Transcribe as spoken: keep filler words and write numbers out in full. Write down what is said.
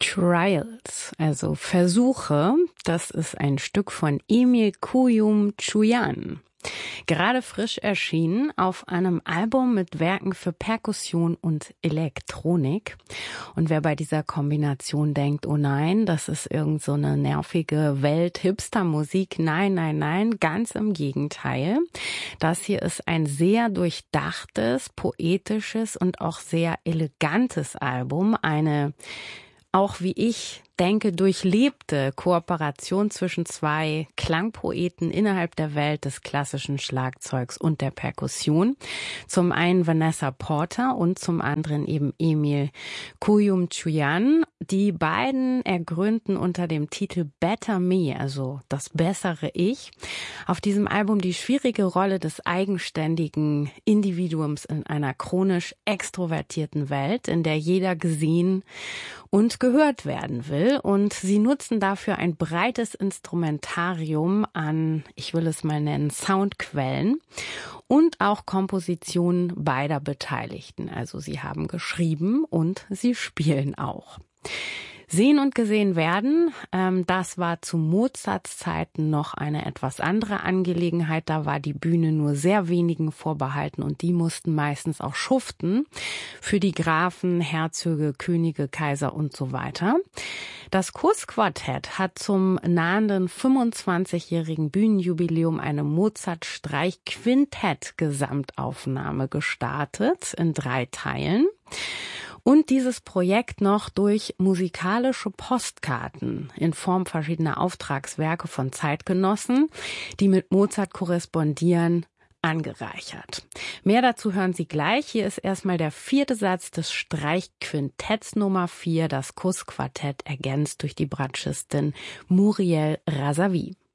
Trials, also Versuche, das ist ein Stück von Emil Kuyum-Chüyan. Gerade frisch erschienen auf einem Album mit Werken für Perkussion und Elektronik. Und wer bei dieser Kombination denkt, oh nein, das ist irgend so eine nervige Welt-Hipster-Musik. Nein, nein, nein, ganz im Gegenteil. Das hier ist ein sehr durchdachtes, poetisches und auch sehr elegantes Album. Eine, auch wie ich denke, durchlebte Kooperation zwischen zwei Klangpoeten innerhalb der Welt des klassischen Schlagzeugs und der Perkussion. Zum einen Vanessa Porter und zum anderen eben Emil Kuyum-Chüyan. Die beiden ergründen unter dem Titel Better Me, also das bessere Ich, auf diesem Album die schwierige Rolle des eigenständigen Individuums in einer chronisch extrovertierten Welt, in der jeder gesehen und gehört werden will. Und sie nutzen dafür ein breites Instrumentarium an, ich will es mal nennen, Soundquellen und auch Kompositionen beider Beteiligten. Also sie haben geschrieben und sie spielen auch. Sehen und gesehen werden, ähm, das war zu Mozarts Zeiten noch eine etwas andere Angelegenheit. Da war die Bühne nur sehr wenigen vorbehalten und die mussten meistens auch schuften für die Grafen, Herzöge, Könige, Kaiser und so weiter. Das Kuss-Quartett hat zum nahenden fünfundzwanzigjährigen Bühnenjubiläum eine Mozart-Streich-Quintett-Gesamtaufnahme gestartet in drei Teilen. Und dieses Projekt noch durch musikalische Postkarten in Form verschiedener Auftragswerke von Zeitgenossen, die mit Mozart korrespondieren, angereichert. Mehr dazu hören Sie gleich. Hier ist erstmal der vierte Satz des Streichquintetts Nummer vier, das Kuss-Quartett, ergänzt durch die Bratschistin Muriel Razavi.